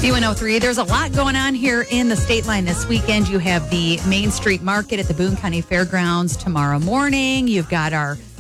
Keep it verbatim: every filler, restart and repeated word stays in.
B one oh three, there's a lot going on here in the State Line this weekend. You have the Main Street Market at the Boone County Fairgrounds tomorrow morning. You've got our